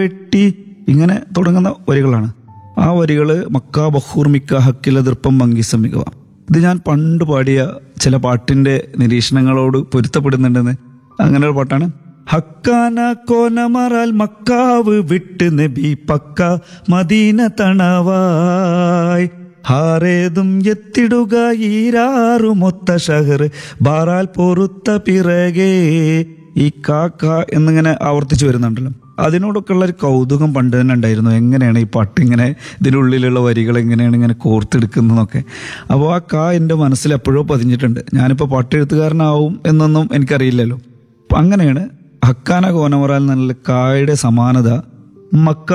വെട്ടി ഇങ്ങനെ തുടങ്ങുന്ന വരികളാണ്. ആ വരികള് മക്ക ബഹൂർ മിക്ക ഹക്കിലെതിർപ്പം മങ്കിസം മികവ. ഇത് ഞാൻ പണ്ട് പാടിയ ചില പാട്ടിന്റെ നിരീക്ഷണങ്ങളോട് പൊരുത്തപ്പെടുന്നുണ്ടെന്ന്. അങ്ങനെ ഒരു പാട്ടാണ്. ഹക്കാന കോനമറാൽ മക്കാവ് വിട്ട് നബി പക്ക മദീന തണവായ് ഹാരേതും എത്തിടുക ഈരാറുമൊത്ത ഷഹർ ബാറാൽ പൊറുത്ത പിറകെ. ഈ കാക്ക എന്നിങ്ങനെ ആവർത്തിച്ചു വരുന്നുണ്ടല്ലോ. അതിനോടൊക്കെ ഉള്ള ഒരു കൗതുകം പണ്ട് തന്നെ ഉണ്ടായിരുന്നു. എങ്ങനെയാണ് ഈ പാട്ട് ഇങ്ങനെ ഇതിനുള്ളിലുള്ള വരികൾ എങ്ങനെയാണ് ഇങ്ങനെ കോർത്തെടുക്കുന്നതെന്നൊക്കെ. അപ്പോൾ ആ എൻ്റെ മനസ്സിൽ എപ്പോഴോ പതിഞ്ഞിട്ടുണ്ട്. ഞാനിപ്പോൾ പാട്ടെഴുത്തുകാരനാവും എന്നൊന്നും എനിക്കറിയില്ലല്ലോ. അങ്ങനെയാണ് ഹക്കാന കോനമറാൽ എന്നുള്ള കായുടെ സമാനത മക്ക